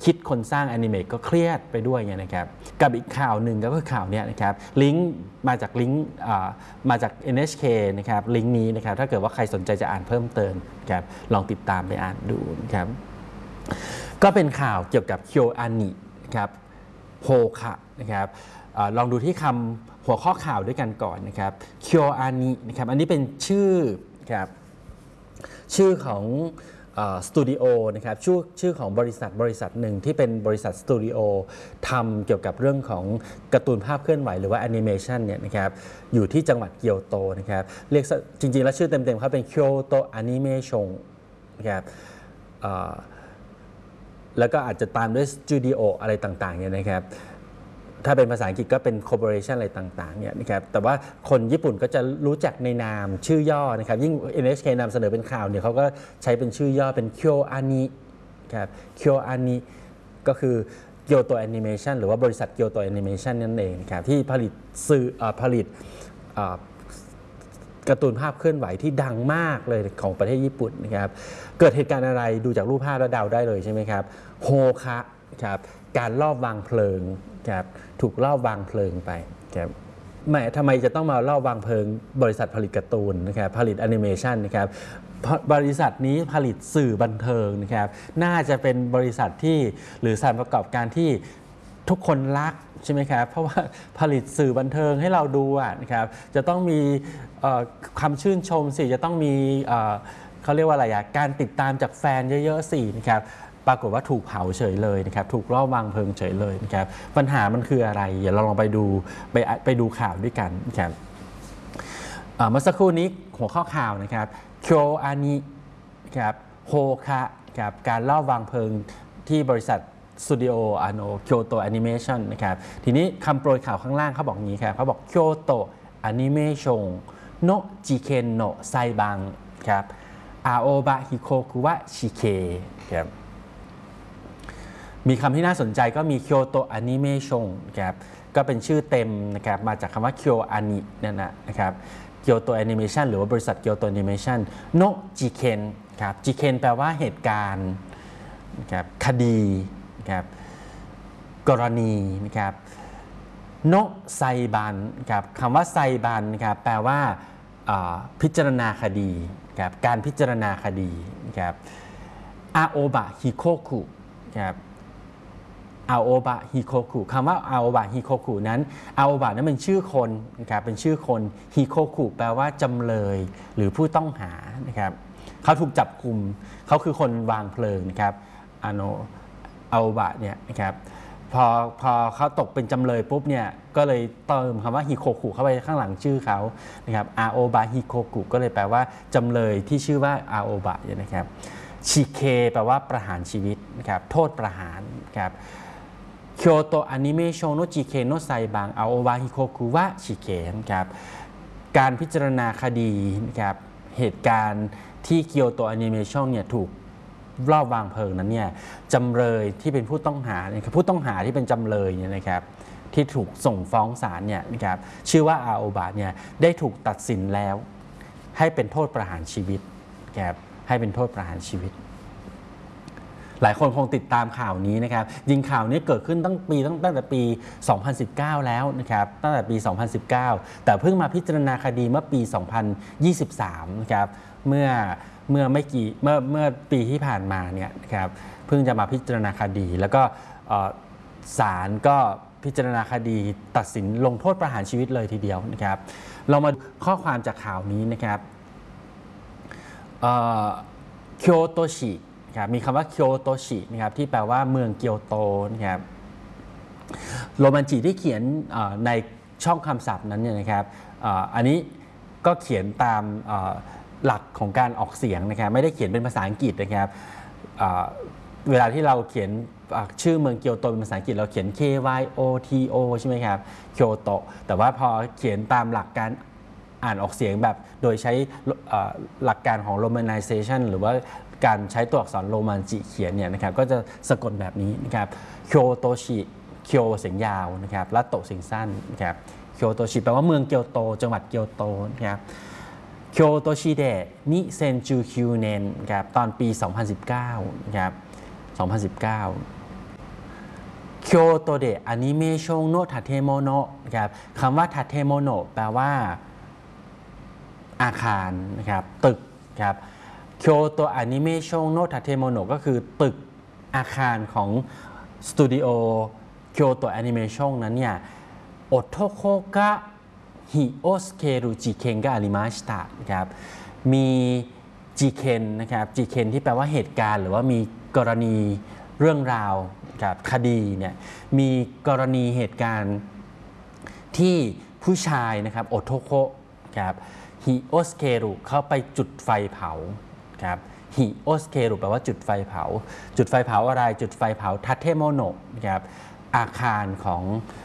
คิดคนสร้างแอนิเมตก็เครียดไปด้วยไงนะครับกับอีกข่าวหนึ่งก็คือข่าวนี้นะครับลิงก์มาจากมาจาก NHK นะครับลิงก์นี้นะครับถ้าเกิดว่าใครสนใจจะอ่านเพิ่มเติมครับลองติดตามไปอ่านดูนะครับก็เป็นข่าวเกี่ยวกับเคียวอานินะครับโฮคะนะครับลองดูที่คำหัวข้อข่าวด้วยกันก่อนนะครับเคียวอานินะครับอันนี้เป็นชื่อครับชื่อของสตูดิโอนะครับชื่อของบริษัทหนึ่งที่เป็นบริษัทสตูดิโอทำเกี่ยวกับเรื่องของการ์ตูนภาพเคลื่อนไหวหรือว่าแอนิเมชันเนี่ยนะครับอยู่ที่จังหวัดเกียวโตนะครับเรียกจริงๆแล้วชื่อเต็มๆเขาเป็นเกียวโตแอนิเมชันนะครับแล้วก็อาจจะตามด้วยสตูดิโออะไรต่างๆเนี่ยนะครับถ้าเป็นภาษาอังกฤษก็เป็น corporation อะไรต่างๆเนี่ยนะครับแต่ว่าคนญี่ปุ่นก็จะรู้จักในนามชื่อย่อนะครับยิ่ง NHK นำเสนอเป็นข่าวเนี่ยเขาก็ใช้เป็นชื่อย่อเป็นเคียวอานิครับเคียวอานิก็คือเกียวโตแอนิเมชันหรือว่าบริษัทเกียวโตแอนิเมชันนั่นเองครับที่ผลิตการ์ตูนภาพเคลื่อนไหวที่ดังมากเลยของประเทศญี่ปุ่นนะครับเกิดเหตุการณ์อะไรดูจากรูปภาพแล้วเดาได้เลยใช่ไหมครับโฮคะครับการลอบวางเพลิงครับถูกลอบวางเพลิงไปครับทำไมจะต้องมาลอบวางเพลิงบริษัทผลิตการ์ตูนนะครับผลิตแอนิเมชันนะครับบริษัทนี้ผลิตสื่อบันเทิงนะครับน่าจะเป็นบริษัทที่หรือสถานประกอบการที่ทุกคนรักใช่ไหมครับเพราะว่าผลิตสื่อบันเทิงให้เราดูนะครับจะต้องมีคำชื่นชมสิจะต้องมีเขาเรียกว่าอะไรการติดตามจากแฟนเยอะๆสินะครับปรากฏว่าถูกเผาเฉยเลยนะครับถูกลอบวางเพลิงเฉยเลยนะครับปัญหามันคืออะไรเดี๋ยวเราลองไปดูข่าวด้วยกันนะครับเมื่อสักครู่นี้หัวข้อข่าวนะครับเคียวอานิครับโฮคะครับการลอบวางเพลิงที่บริษัทสตูดิโอเกียวโตแอนิเมชันนะครับทีนี้คำโปรยข่าวข้างล่างเขาบอกอย่างนี้ครับเขาบอกเกียวโตแอนิเมชันโนจิเคนโนไซบังครับอาโอบะฮิโคคุวะชิเคครับมีคำที่น่าสนใจก็มีเกียวโตแอนิเมชันครับก็เป็นชื่อเต็มนะครับมาจากคำว่าเกียวอานินั่นนะครับเกียวโตแอนิเมชันหรือว่าบริษัทเกียวโตแอนิเมชันโนจิเคนครับจิเคนแปลว่าเหตุการณ์นะครับคดีนะครับกรณีนะครับโนไซบันครับคำว่าไซบันนะครับแปลว่าพิจารณาคดีครับการพิจารณาคดีนะครับอาโอบะฮิโคคุครับอาโอบะฮิโคคุคำว่าอาโอบะฮิโคคุนั้นอาโอบะนั้นเป็นชื่อคนนะครับเป็นชื่อคนฮิโคคุแปลว่าจำเลยหรือผู้ต้องหานะครับเขาถูกจับกุมเขาคือคนวางเพลิงนะครับอาโอบะเนี่ยนะครับพอเขาตกเป็นจำเลยปุ๊บเนี่ยก็เลยเติมคำว่าฮิโคคุเข้าไปข้างหลังชื่อเขานะครับอาโอบะฮิโคคุก็เลยแปลว่าจำเลยที่ชื่อว่าอาโอบะนะครับชิเคแปลว่าประหารชีวิตนะครับโทษประหารครับเกียวโตแอนิเมชันโนจิเคโนไซบังอาโอบะฮิโคคุวะชิเคครับการพิจารณาคดีนะครับเหตุการณ์ที่เกียวโตแอนิเมชันเนี่ยถูกรอบวางเพลิงนั้นเนี่ยจำเลยที่เป็นผู้ต้องหาเนี่ยผู้ต้องหาที่เป็นจำเลยเนี่ยนะครับที่ถูกส่งฟ้องศาลเนี่ยนะครับชื่อว่าอาโอบะเนี่ยได้ถูกตัดสินแล้วให้เป็นโทษประหารชีวิตครับให้เป็นโทษประหารชีวิตหลายคนคงติดตามข่าวนี้นะครับยิงข่าวนี้เกิดขึ้นตั้งแต่ปี 2019 แล้วนะครับตั้งแต่ปี 2019 แต่เพิ่งมาพิจารณาคดีเมื่อปี 2023 นะครับเมื่อปีที่ผ่านมาเนี่ยนะครับเพิ่งจะมาพิจารณาคดีแล้วก็ศาลก็พิจารณาคดีตัดสินลงโทษประหารชีวิตเลยทีเดียวนะครับเรามาดูข้อความจากข่าวนี้นะครับเกียวโตชิครับมีคำว่าเกียวโตชินะครับที่แปลว่าเมืองเกียวโตนะครับโรมันจิที่เขียนในช่องคำศัพท์นั้นเนี่ยนะครับอันนี้ก็เขียนตามหลักของการออกเสียงนะครับไม่ได้เขียนเป็นภาษาอังกฤษนะครับเวลาที่เราเขียนชื่อเมืองเกียวโตเป็นภาษาอังกฤษเราเขียน KYOTO ใช่ไหมครับเกียวโตแต่ว่าพอเขียนตามหลักการอ่านออกเสียงแบบโดยใช้หลักการของ romanization หรือว่าการใช้ตัวอักษรโรมันจิเขียนเนี่ยนะครับก็จะสะกดแบบนี้นะครับเกียวโตชิเกียวเสียงยาวนะครับและโตเสียงสั้นนะครับเกียวโตชิแปลว่าเมืองเกียวโตจังหวัดเกียวโตนะครับเกียวโตชิเดะนิเซนจูคิวเนนครับตอนปี 2019 นะครับ 2019 โคโตเดะแอนิเมชันโนทาเทโมโนะครับคำว่าทาเทโมโนแปลว่าอาคารนะครับตึกครับโคโตแอนิเมชันโนทาเทโมโนก็คือตึกอาคารของสตูดิโอโคโตแอนิเมชันนั้นเนี่ยโอโทโคกะฮิโอสเครุจิเคนกะอาริมาชิตะนะครับมีจิเคนนะครับจิเคนที่แปลว่าเหตุการณ์หรือว่ามีกรณีเรื่องราวกับคดีเนี่ยมีกรณีเหตุการณ์ที่ผู้ชายนะครับโอโทโคะครับฮิโอสเครุเข้าไปจุดไฟเผาครับฮิโอสเครุแปลว่าจุดไฟเผาจุดไฟเผาอะไรจุดไฟเผาทัตเทโมโนะครับอาคารของ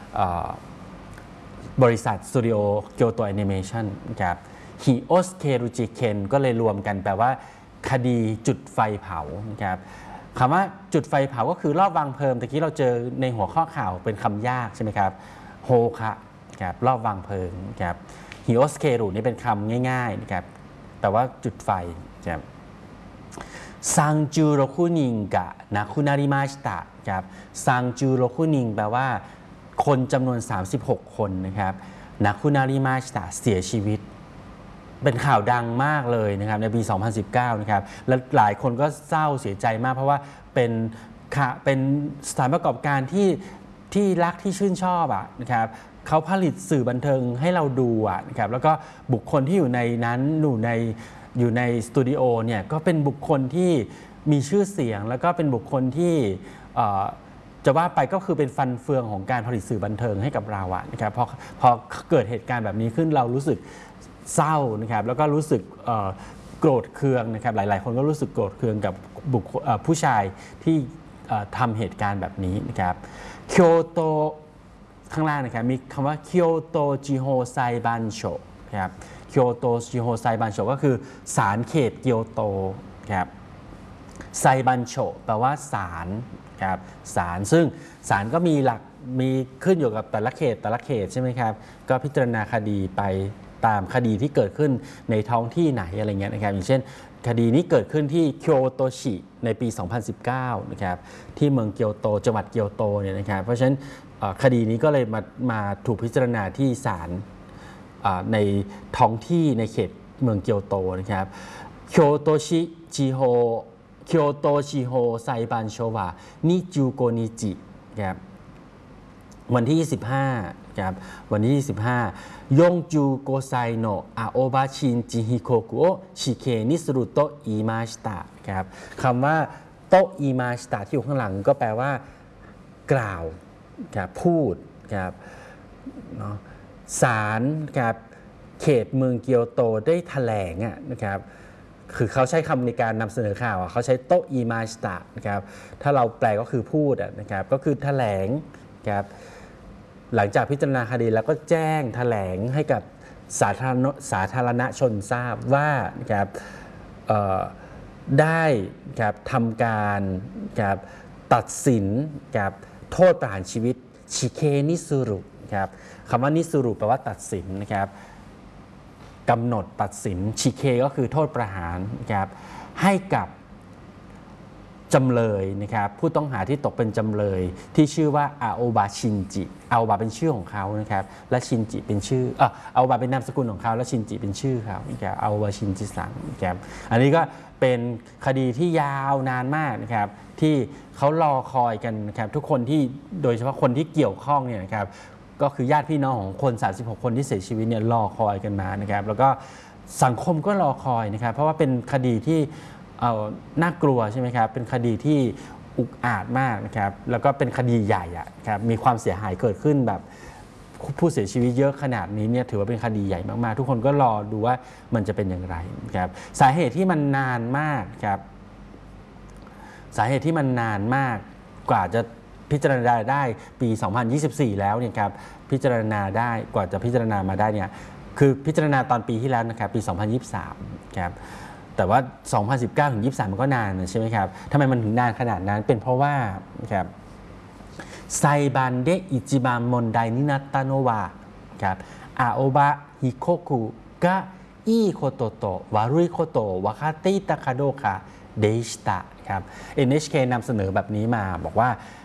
บริษัทสตูดิโอเกียวโตแอนิเมชันครับฮิโอสเครุจิเคนก็เลยรวมกันแปลว่าคดีจุดไฟเผานะครับคำว่าจุดไฟเผาก็คือรอบวางเพลิงตะกี้เราเจอในหัวข้อข่าวเป็นคำยากใช่ไหมครับโฮคะครับรอบวางเพลิงครับฮิโอสเครุนี่เป็นคำง่ายๆนะครับแปลว่าจุดไฟครับซังจูโรคุนิงกะนาคุนาริมาชิตะครับซังจูโรคุนิงแปลว่าคนจำนวน36คนนะครับนาคุนาริมาชิตะเสียชีวิตเป็นข่าวดังมากเลยนะครับในปี 2019 นะครับและหลายคนก็เศร้าเสียใจมากเพราะว่าเป็นสถานประกอบการที่รักที่ชื่นชอบนะครับเขาผลิตสื่อบันเทิงให้เราดูนะครับแล้วก็บุคคลที่อยู่ในนั้นอยู่ในสตูดิโอเนี่ยก็เป็นบุคคลที่มีชื่อเสียงแล้วก็เป็นบุคคลที่จะว่าไปก็คือเป็นฟันเฟืองของการผลิตสื่อบันเทิงให้กับเรานะครับพอเกิดเหตุการณ์แบบนี้ขึ้นเรารู้สึกเศร้านะครับแล้วก็รู้สึกโกรธเคืองนะครับหลายๆคนก็รู้สึกโกรธเคืองกับผู้ชายที่ทำเหตุการณ์แบบนี้นะครับเกียวโตข้างล่างนะครับมีคำว่าเกียวโตจิโฮไซบันโชนะครับเกียวโตจิโฮไซบันโชก็คือศาลเขตเกียวโตครับไซบันโชแปลว่าศาลครับศาลซึ่งศาลก็มีขึ้นอยู่กับแต่ละเขตใช่ไหมครับก็พิจารณาคดีไปตามคดีที่เกิดขึ้นในท้องที่ไหนอะไรเงี้ยนะครับอย่างเช่นคดีนี้เกิดขึ้นที่เกียวโตชิในปี 2019 นะครับที่เมืองเกียวโตจังหวัดเกียวโตเนี่ยนะครับเพราะฉะนั้นคดีนี้ก็เลยมาถูกพิจารณาที่ศาลในท้องที่ในเขตเมืองเกียวโตนะครับเกียวโตชิจิโฮเกียวโตชิโฮไซบันโชวะนิจูโกนิจิครับวันที่ 25ครับวันที่ 25ยงจูโกไซโนะอาโอบะชินจิฮิโกกุโอชิเคนิสุรุโตอิมาชิตะครับคำว่าโตอิมาชิตะที่อยู่ข้างหลังก็แปลว่ากล่าวครับพูดครับเนาะศาลครับเขตเมืองเกียวโตได้แถลงนะครับคือเขาใช้คำในการนำเสนอข่าวเขาใช้โตอิมาชิตะนะครับถ้าเราแปลก็คือพูดนะครับก็คือแถลงครับหลังจากพิจารณาคดีแล้วก็แจ้งแถลงให้กับสาธารณชนทราบว่านะครับได้ครับทำการครับตัดสินครับโทษประหารชีวิตชิเคนิสุรุครับคำว่านิสุรุแปลว่าตัดสินนะครับกำหนดตัดสินชิเคก็คือโทษประหารครับให้กับจำเลยนะครับผู้ต้องหาที่ตกเป็นจำเลยที่ชื่อว่าอาโอบะชินจิอาโอบะเป็นชื่อของเขานะครับและชินจิเป็นชื่ออาโอบะเป็นนามสกุลของเขาและชินจิเป็นชื่อเขาครับอาโอบะชินจิซังครับอันนี้ก็เป็นคดีที่ยาวนานมากนะครับที่เขารอคอยกันนะครับทุกคนที่โดยเฉพาะคนที่เกี่ยวข้องเนี่ยนะครับก็คือญาติพี่น้องของคน36คนที่เสียชีวิตเนี่ยรอคอยกันมานะครับแล้วก็สังคมก็รอคอยนะครับเพราะว่าเป็นคดีที่น่ากลัวใช่ไหมครับเป็นคดีที่อุกอาจมากนะครับแล้วก็เป็นคดีใหญ่ครับมีความเสียหายเกิดขึ้นแบบผู้เสียชีวิตเยอะขนาดนี้เนี่ยถือว่าเป็นคดีใหญ่มากๆทุกคนก็รอดูว่ามันจะเป็นอย่างไรครับสาเหตุที่มันนานมากครับสาเหตุที่มันนานมากกว่าจะพิจารณาได้ปี 2024 แล้วเนี่ยครับพิจารณาได้กว่าจะพิจารณามาได้เนี่ยคือพิจารณาตอนปีที่แล้วนะครับปี 2023 ครับแต่ว่า 2019 ถึง 23 มันก็นานใช่ไหมครับทำไมมันถึงนานขนาดนั้นเป็นเพราะว่าครับไซบันเดอิจิบันมอนไดนินัตตาโนวะครับอาโอบะฮิโคคุกะอีโคโตโตวารุยโคโตวาคาติตะคาโดคะเดชิตะครับ NHK นำเสนอแบบนี้มาบอกว่า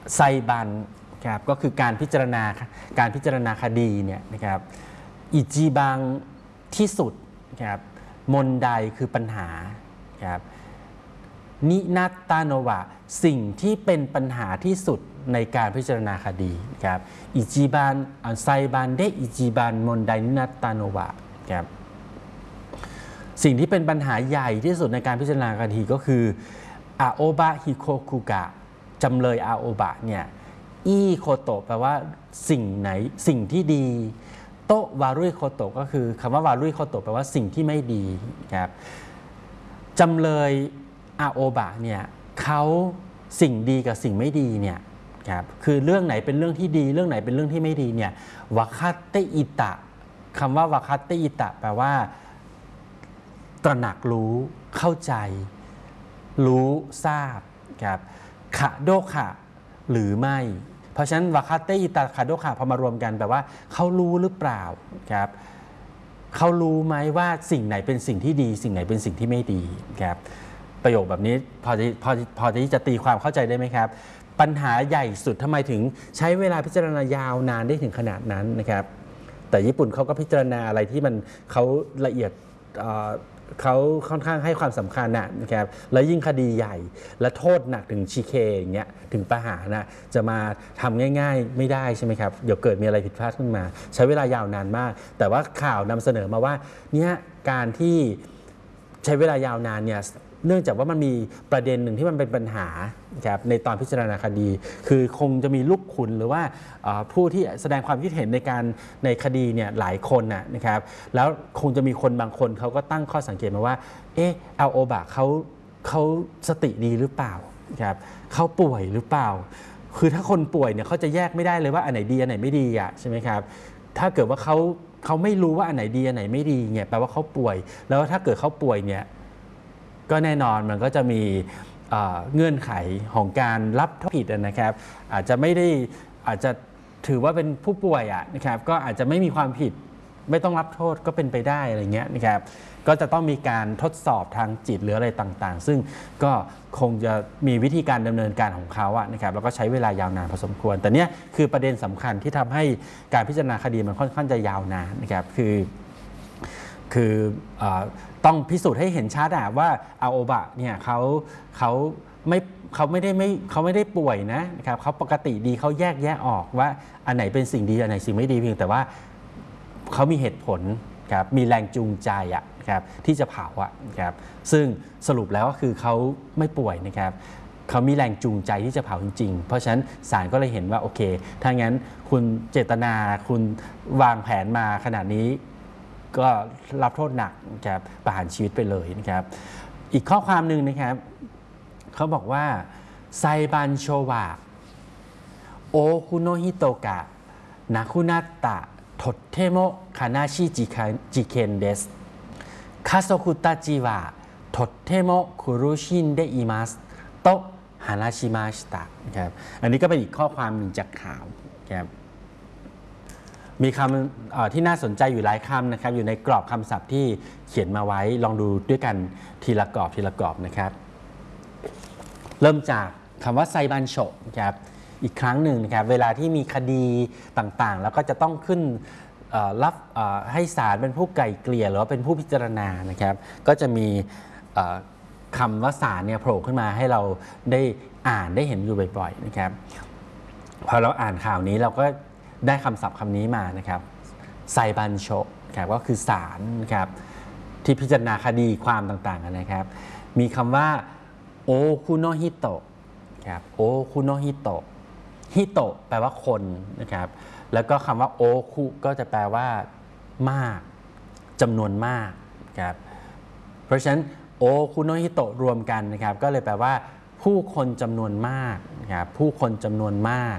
ไซบันครับก็คือการพิจารณาคดีเนี่ยนะครับอิจิบังที่สุดครับมนไดคือปัญหาครับนินัตตาโนวะสิ่งที่เป็นปัญหาที่สุดในการพิจารณาคดีครับอิจิบันไซบันได้อิจิบันมนไดนินัตตาโนวะครับสิ่งที่เป็นปัญหาใหญ่ที่สุดในการพิจารณาคดีก็คืออาโอบะฮิโคคุกะจำเลยอาโอบะเนี่ยอีโคโตะแปลว่าสิ่งไหนสิ่งที่ดีโตวารุยโคโตะก็คือคำว่าวารุยโคโตะแปลว่าสิ่งที่ไม่ดีครับจำเลยอาโอบะเนี่ยเขาสิ่งดีกับสิ่งไม่ดีเนี่ยครับคือเรื่องไหนเป็นเรื่องที่ดีเรื่องไหนเป็นเรื่องที่ไม่ดีเนี่ยวาคัตเตอิตะคำว่าวาคัตเตอิตะแปลว่าตระหนักรู้เข้าใจรู้ทราบครับขะโดขะหรือไม่เพราะฉะนั้นวาคัตเตอิตะขะโดขะพอมารวมกันแปลว่าเขารู้หรือเปล่าครับเขารู้ไหมว่าสิ่งไหนเป็นสิ่งที่ดีสิ่งไหนเป็นสิ่งที่ไม่ดีครับประโยคแบบนี้พอที่จะตีความเข้าใจได้ไหมครับปัญหาใหญ่สุดทำไมถึงใช้เวลาพิจารณายาวนานได้ถึงขนาดนั้นนะครับแต่ญี่ปุ่นเขาก็พิจารณาอะไรที่มันเขาละเอียดเขาค่อนข้างให้ความสำคัญนะครับแล้วยิ่งคดีใหญ่และโทษหนักถึงชิเคอย่างเงี้ยถึงประหารนะจะมาทำง่ายๆไม่ได้ใช่ไหมครับเดี๋ยวเกิดมีอะไรผิดพลาดขึ้นมาใช้เวลายาวนานมากแต่ว่าข่าวนำเสนอมาว่าเนี่ยการที่ใช้เวลายาวนานเนี่ยเนื่องจากว่ามันมีประเด็นหนึ่งที่มันเป็นปัญหาครับในตอนพิจารณาคดีคือคงจะมีลูกขุนหรือว่าผู้ที่แสดงความคิดเห็นในคดีเนี่ยหลายคนนะครับแล้วคงจะมีคนบางคนเขาก็ตั้งข้อสังเกตมาว่าอาโอบะเขาสติดีหรือเปล่าครับเขาป่วยหรือเปล่าคือถ้าคนป่วยเนี่ยเขาจะแยกไม่ได้เลยว่าอันไหนดีอันไหนไม่ดีใช่ไหมครับถ้าเกิดว่าเขาไม่รู้ว่าอันไหนดีอันไหนไม่ดีเนี่ยแปลว่าเขาป่วยแล้วถ้าเกิดเขาป่วยเนี่ยก็แน่นอนมันก็จะมีเงื่อนไขของการรับโทษผิดนะครับอาจจะถือว่าเป็นผู้ป่วยนะครับก็อาจจะไม่มีความผิดไม่ต้องรับโทษก็เป็นไปได้อะไรเงี้ยนะครับก็จะต้องมีการทดสอบทางจิตหรืออะไรต่างๆซึ่งก็คงจะมีวิธีการดำเนินการของเขานะครับแล้วก็ใช้เวลายาวนานพอสมควรแต่เนี้ยคือประเด็นสำคัญที่ทำให้การพิจารณาคดีมันค่อนข้างจะยาวนานนะครับคือต้องพิสูจน์ให้เห็นชัดว่าอาโอบะเนี่ยเขาไม่ได้ป่วยนะครับเขาปกติดีเขาแยกแยะออกว่าอันไหนเป็นสิ่งดีอันไหนสิ่งไม่ดีเพียงแต่ว่าเขามีเหตุผลครับมีแรงจูงใจครับที่จะเผาครับซึ่งสรุปแล้วก็คือเขาไม่ป่วยนะครับเขามีแรงจูงใจที่จะเผาจริงๆเพราะฉะนั้นศาลก็เลยเห็นว่าโอเคถ้างั้นคุณเจตนาคุณวางแผนมาขนาดนี้ก็รับโทษหนักครับประหารชีวิตไปเลยนะครับอีกข้อความหนึ่งนะครับเขาบอกว่าไซบันโชวะโอคุโนฮิโตกะนาคุนาตะโทเทโมคานาชิจิเคนเดสคาโซคุตาจิวะโทเทโมคุรุชินเดอิมัสโตฮานาชิมาชิตะครับอันนี้ก็เป็นอีกข้อความหนึ่งจากข่าวครับมีคำที่น่าสนใจอยู่หลายคำนะครับอยู่ในกรอบคำศัพท์ที่เขียนมาไว้ลองดูด้วยกันทีละกรอบนะครับเริ่มจากคำว่าไซบันโชครับอีกครั้งหนึ่งนะครับเวลาที่มีคดีต่างๆแล้วก็จะต้องขึ้นรับให้ศาลเป็นผู้ไกล่เกลี่ยหรือว่าเป็นผู้พิจารณานะครับก็จะมีคำว่าศาลเนี่ยโผล่ขึ้นมาให้เราได้อ่านได้เห็นอยู่บ่อยๆนะครับพอเราอ่านข่าวนี้เราก็ได้คำศัพท์คำนี้มานะครับไซบันโชครับก็คือศาลนะครับที่พิจารณาคดีความต่างๆนะครับมีคำว่าโอคุโนฮิโตะครับโอคุโนฮิโตะฮิโตะแปลว่าคนนะครับแล้วก็คำว่าโอคุก็จะแปลว่ามากจำนวนมากครับเพราะฉะนั้นโอคุโนฮิโตะรวมกันนะครับก็เลยแปลว่าผู้คนจำนวนมากนะครับผู้คนจำนวนมาก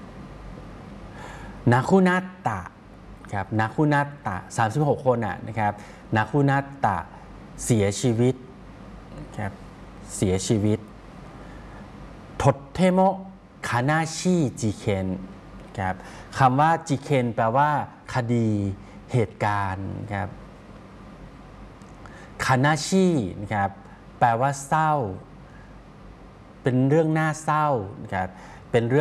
นาคุนัตตะครับนาคุนัตตะ36 คนนะครับนาคุนัตตะเสียชีวิตครับเสียชีวิตโทเทโมคานาชิจิเคนครับคำว่าจิเคนแปลว่าคดีเหตุการณ์ครับคานาชินะครับแปลว่าเศร้าเป็นเรื่องน่าเศร้านะครับเป็นเรื่อง